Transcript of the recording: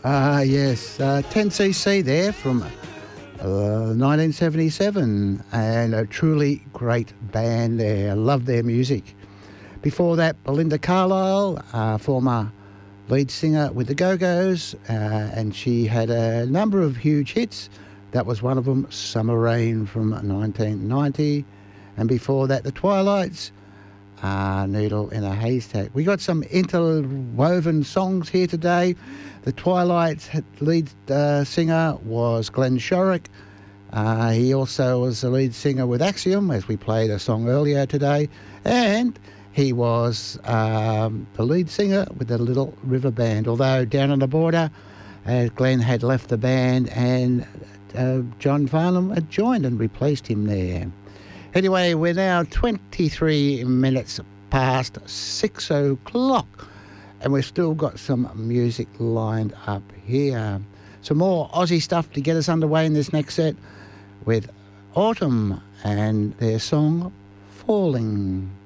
Yes, 10cc there from 1977, and a truly great band there. I love their music. Before that, Belinda Carlisle, former lead singer with the Go-Go's, and she had a number of huge hits. That was one of them, Summer Rain from 1990. And before that, the Twilights, Needle in a Haystack. We got some interwoven songs here today. The Twilights lead singer was Glenn Shorrock. He also was the lead singer with Axiom, as we played a song earlier today. And he was the lead singer with the Little River Band. Although down on the border, Glenn had left the band and John Farnham had joined and replaced him there. Anyway, we're now 23 minutes past 6 o'clock, and we've still got some music lined up here. Some more Aussie stuff to get us underway in this next set with Autumn and their song, Falling.